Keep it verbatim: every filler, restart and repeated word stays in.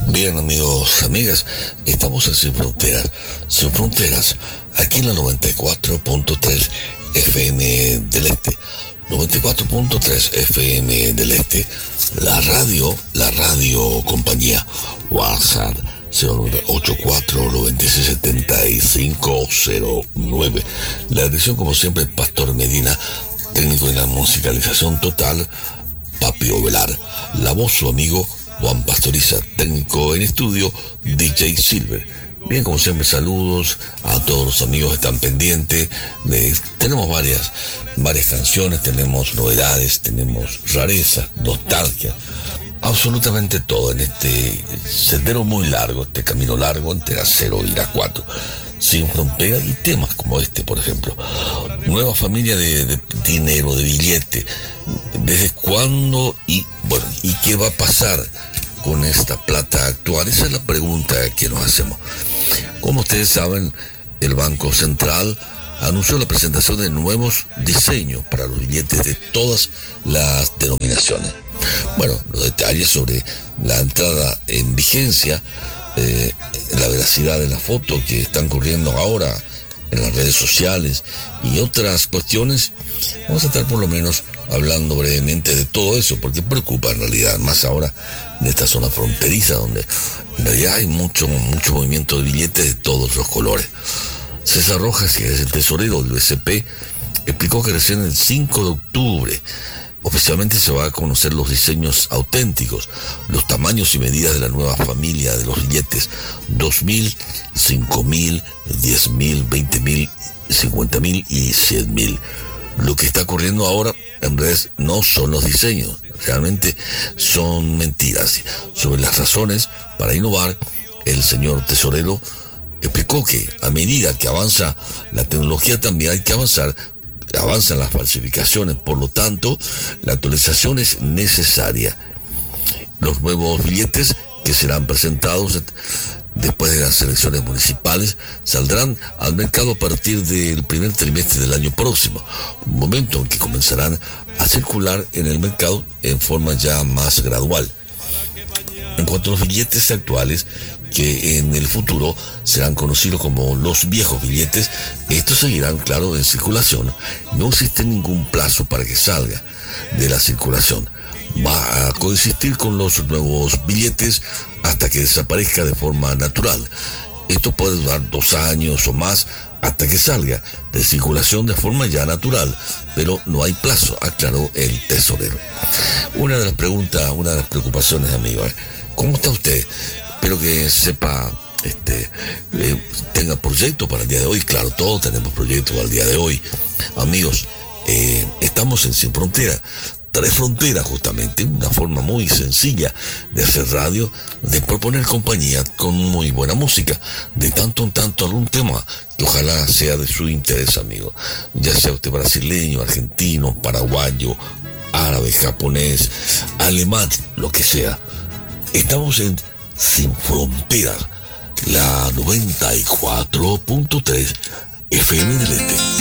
Bien, amigos, amigas, estamos en Sin Fronteras, Sin Fronteras, aquí en la noventa y cuatro punto tres F M del Este, noventa y cuatro punto tres F M del Este, la radio, la radio compañía, WhatsApp cero nueve ocho cuatro nueve seis siete cinco cero nueve. La dirección, como siempre, el Pastor Medina, técnico en la musicalización total, Papio Velar, la voz, su amigo Juan Pastoriza, técnico en estudio, D J Silver. Bien, como siempre, saludos a todos los amigos que están pendientes. De, tenemos varias, varias canciones, tenemos novedades, tenemos rarezas, nostalgia, absolutamente todo en este sendero muy largo, este camino largo entre la cero y la cuatro. Sin fronteras, y temas como este, por ejemplo. Nueva familia de, de dinero, de billete. ¿Desde cuándo? Y bueno, ¿y qué va a pasar con esta plata actual? Esa es la pregunta que nos hacemos. Como ustedes saben, el Banco Central anunció la presentación de nuevos diseños para los billetes de todas las denominaciones. Bueno, los detalles sobre la entrada en vigencia, Eh, la veracidad de la foto que están corriendo ahora en las redes sociales y otras cuestiones, vamos a estar por lo menos hablando brevemente de todo eso, porque preocupa en realidad, más ahora en esta zona fronteriza donde en realidad hay mucho, mucho movimiento de billetes de todos los colores. César Rojas, que es el tesorero del B C P, explicó que recién el cinco de octubre oficialmente se va a conocer los diseños auténticos, los tamaños y medidas de la nueva familia de los billetes dos mil, cinco mil, diez mil, veinte mil, cincuenta mil y cien mil. Lo que está ocurriendo ahora en redes no son los diseños, realmente son mentiras. Sobre las razones para innovar, el señor tesorero explicó que a medida que avanza la tecnología también hay que avanzar avanzan las falsificaciones, por lo tanto la actualización es necesaria. Los nuevos billetes que serán presentados después de las elecciones municipales saldrán al mercado a partir del primer trimestre del año próximo, un momento en que comenzarán a circular en el mercado en forma ya más gradual. En cuanto a los billetes actuales, que en el futuro serán conocidos como los viejos billetes, estos seguirán, claro, en circulación. No existe ningún plazo para que salga de la circulación. Va a coexistir con los nuevos billetes hasta que desaparezca de forma natural. Esto puede durar dos años o más hasta que salga de circulación de forma ya natural, pero no hay plazo, aclaró el tesorero. Una de las preguntas, una de las preocupaciones, amigos, ¿cómo está usted? Espero que sepa, este, eh, tenga proyectos para el día de hoy. Claro, todos tenemos proyectos para el día de hoy. Amigos, eh, estamos en Sin Frontera. Tres fronteras, justamente, una forma muy sencilla de hacer radio, de proponer compañía con muy buena música, de tanto en tanto algún tema que ojalá sea de su interés, amigo. Ya sea usted brasileño, argentino, paraguayo, árabe, japonés, alemán, lo que sea. Estamos en Sin Fronteras, la noventa y cuatro punto tres F M del Este.